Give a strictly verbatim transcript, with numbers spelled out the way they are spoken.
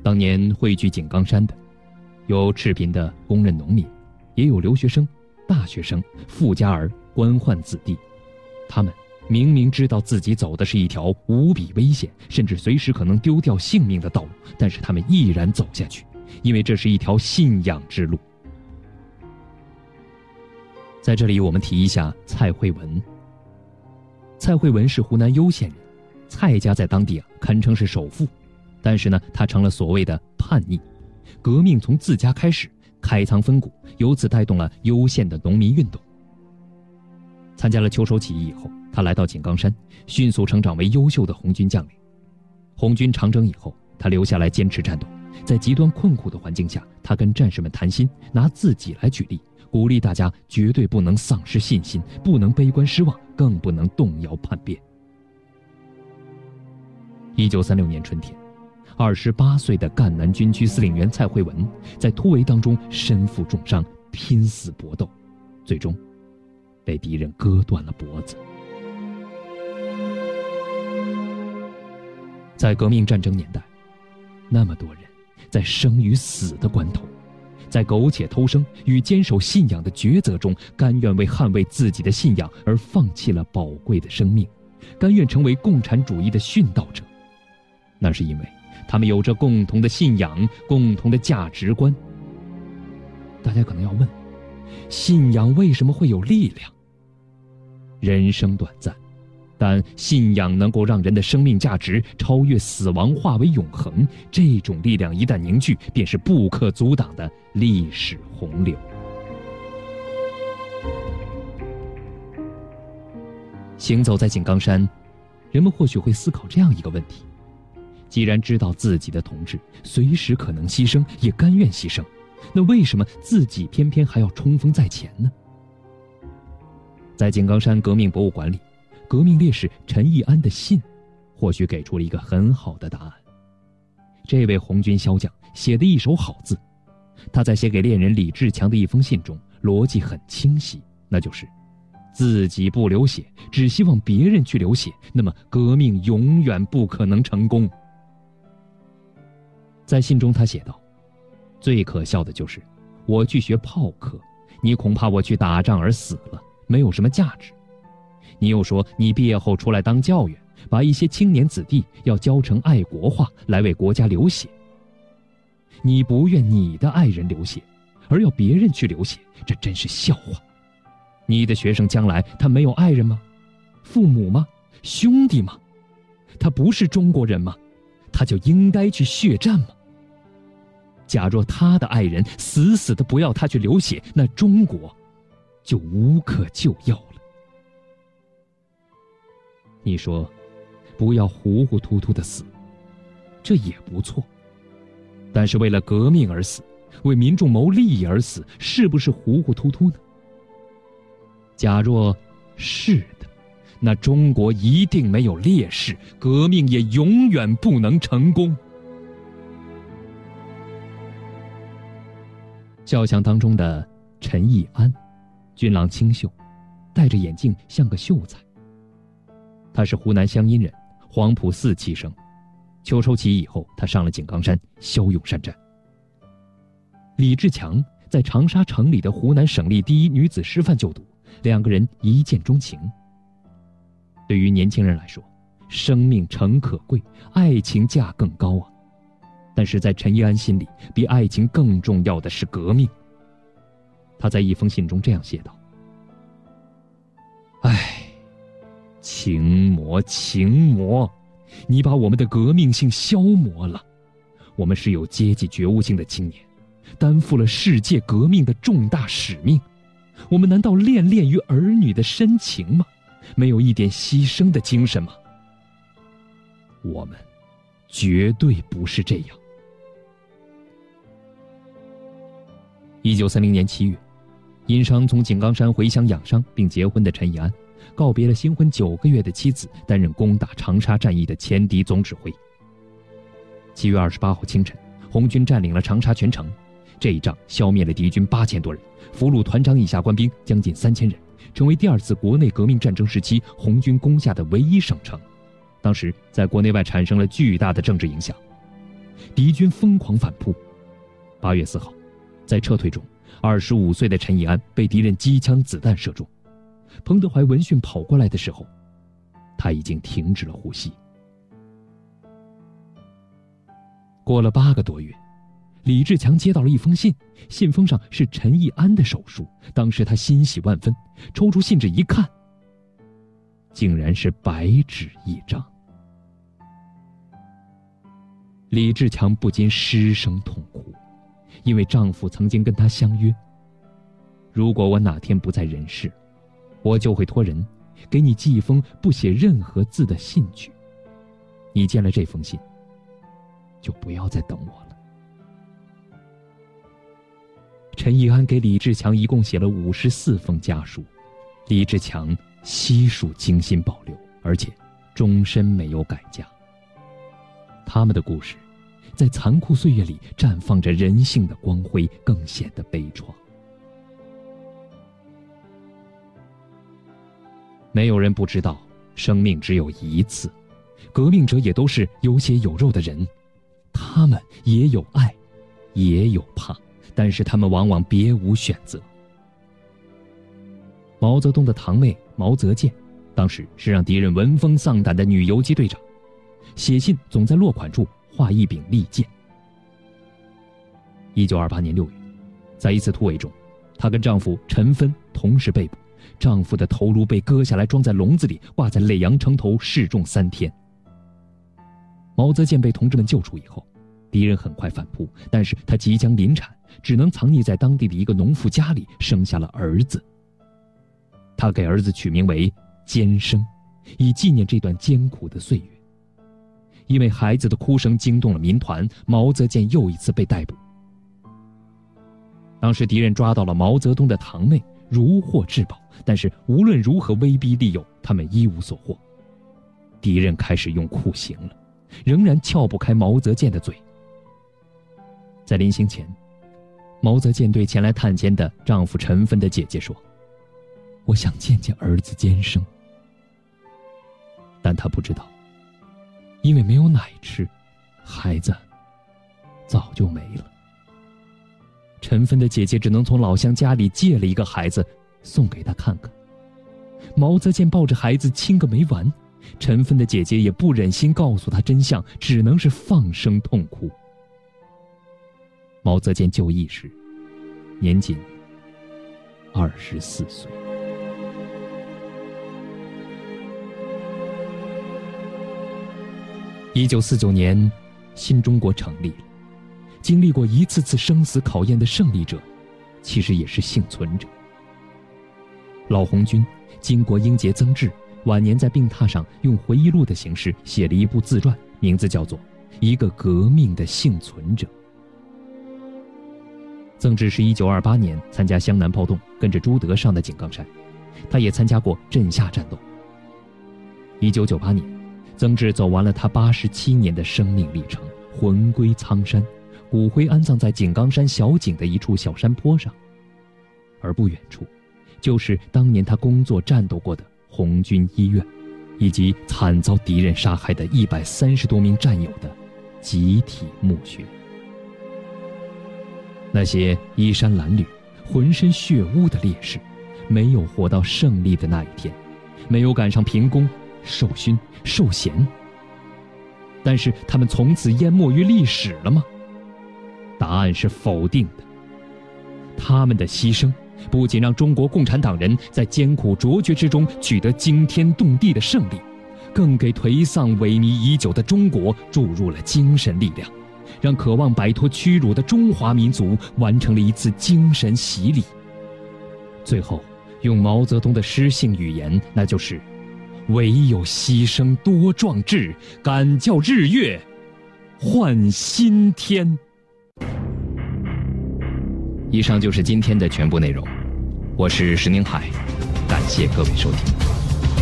当年汇聚井冈山的，有赤贫的工人农民，也有留学生、大学生、富家儿、官宦子弟。他们明明知道自己走的是一条无比危险，甚至随时可能丢掉性命的道路，但是他们毅然走下去，因为这是一条信仰之路。在这里我们提一下蔡慧文。蔡慧文是湖南攸县人，蔡家在当地啊堪称是首富，但是呢他成了所谓的叛逆，革命从自家开始，开仓分谷，由此带动了攸县的农民运动。参加了秋收起义以后，他来到井冈山，迅速成长为优秀的红军将领。红军长征以后，他留下来坚持战斗，在极端困苦的环境下，他跟战士们谈心，拿自己来举例，鼓励大家绝对不能丧失信心，不能悲观失望，更不能动摇叛变。一九三六年春天，二十八岁的赣南军区司令员蔡慧文在突围当中身负重伤，拼死搏斗，最终被敌人割断了脖子。在革命战争年代，那么多人在生与死的关头，在苟且偷生与坚守信仰的抉择中，甘愿为捍卫自己的信仰而放弃了宝贵的生命，甘愿成为共产主义的殉道者。那是因为他们有着共同的信仰，共同的价值观。大家可能要问，信仰为什么会有力量？人生短暂，但信仰能够让人的生命价值超越死亡，化为永恒。这种力量一旦凝聚，便是不可阻挡的历史洪流。行走在井冈山，人们或许会思考这样一个问题：既然知道自己的同志随时可能牺牲，也甘愿牺牲，那为什么自己偏偏还要冲锋在前呢？在井冈山革命博物馆里，革命烈士陈义安的信或许给出了一个很好的答案。这位红军骁将写的一手好字，他在写给恋人李志强的一封信中逻辑很清晰，那就是自己不流血，只希望别人去流血，那么革命永远不可能成功。在信中他写道，最可笑的就是我去学炮课，你恐怕我去打仗而死了，没有什么价值。你又说你毕业后出来当教员，把一些青年子弟要教成爱国化，来为国家流血。你不愿你的爱人流血，而要别人去流血，这真是笑话。你的学生将来他没有爱人吗？父母吗？兄弟吗？他不是中国人吗？他就应该去血战吗？假若他的爱人死死的不要他去流血，那中国就无可救药了。你说不要糊糊涂涂的死，这也不错，但是为了革命而死，为民众谋利益而死，是不是糊糊涂涂呢？假若是的，那中国一定没有烈士，革命也永远不能成功。肖像当中的陈义安，俊朗清秀，戴着眼镜像个秀才。他是湖南湘阴人，黄埔四期生。秋收起义以后，他上了井冈山，骁勇善战。李志强在长沙城里的湖南省立第一女子师范就读，两个人一见钟情。对于年轻人来说，生命诚可贵，爱情价更高啊。但是在陈义安心里，比爱情更重要的是革命。他在一封信中这样写道：唉，情魔情魔，你把我们的革命性消磨了。我们是有阶级觉悟性的青年，担负了世界革命的重大使命。我们难道恋恋于儿女的深情吗？没有一点牺牲的精神吗？我们绝对不是这样。一九三零年七月，因伤从井冈山回乡养伤并结婚的陈义安，告别了新婚九个月的妻子，担任攻打长沙战役的前敌总指挥。七月二十八号清晨，红军占领了长沙全城，这一仗消灭了敌军八千多人，俘虏团长以下官兵将近三千人，成为第二次国内革命战争时期红军攻下的唯一省城。当时在国内外产生了巨大的政治影响。 敌军疯狂反扑。八月四号，在撤退中，二十五岁的陈义安被敌人机枪子弹射中。彭德怀闻讯跑过来的时候，他已经停止了呼吸。过了八个多月，李志强接到了一封信，信封上是陈义安的手书。当时他欣喜万分，抽出信纸一看，竟然是白纸一张。李志强不禁失声痛哭，因为丈夫曾经跟她相约，如果我哪天不在人世，我就会托人给你寄一封不写任何字的信去，你见了这封信就不要再等我了。陈义安给李志强一共写了五十四封家书，李志强悉数精心保留，而且终身没有改嫁。他们的故事在残酷岁月里绽放着人性的光辉，更显得悲怆。没有人不知道生命只有一次，革命者也都是有血有肉的人，他们也有爱，也有怕，但是他们往往别无选择。毛泽东的堂妹毛泽建，当时是让敌人闻风丧胆的女游击队长，写信总在落款处画一柄利剑。一九二八年六月，在一次突围中，她跟丈夫陈芬同时被捕，丈夫的头颅被割下来装在笼子里，挂在耒阳城头示众三天。毛泽建被同志们救出以后，敌人很快反扑，但是他即将临产，只能藏匿在当地的一个农妇家里，生下了儿子。他给儿子取名为坚生，以纪念这段艰苦的岁月。因为孩子的哭声惊动了民团，毛泽建又一次被逮捕。当时敌人抓到了毛泽东的堂妹，如获至宝，但是无论如何威逼利诱，他们一无所获。敌人开始用酷刑了，仍然撬不开毛泽建的嘴。在临行前，毛泽建对前来探监的丈夫陈芬的姐姐说：“我想见见儿子坚生。”但他不知道，因为没有奶吃，孩子早就没了。陈芬的姐姐只能从老乡家里借了一个孩子送给他看看。毛泽建抱着孩子亲个没完，陈芬的姐姐也不忍心告诉他真相，只能是放声痛哭。毛泽建就义时年仅二十四岁。一九四九年，新中国成立了。经历过一次次生死考验的胜利者，其实也是幸存者。老红军经国英杰曾志晚年在病榻上用回忆录的形式写了一部自传，名字叫做《一个革命的幸存者》。曾志是一九二八年参加湘南暴动，跟着朱德上的井冈山，他也参加过镇夏战斗。一九九八年，曾志走完了他八十七年的生命历程，魂归苍山，骨灰安葬在井冈山小井的一处小山坡上，而不远处就是当年他工作战斗过的红军医院，以及惨遭敌人杀害的一百三十多名战友的集体墓穴。那些衣衫褴褛、浑身血污的烈士，没有活到胜利的那一天，没有赶上评功、受勋、受衔，但是他们从此淹没于历史了吗？答案是否定的。他们的牺牲不仅让中国共产党人在艰苦卓绝之中取得惊天动地的胜利，更给颓丧萎靡已久的中国注入了精神力量，让渴望摆脱屈辱的中华民族完成了一次精神洗礼。最后用毛泽东的诗性语言，那就是唯有牺牲多壮志，敢叫日月换新天。以上就是今天的全部内容，我是石宁海，感谢各位收听。